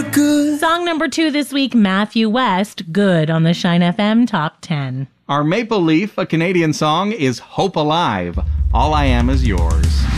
good. Song number 2 this week, Matthew West, Good, on the Shine FM Top 10. Our Maple Leaf, a Canadian song, is Hope Alive. All I Am Is Yours.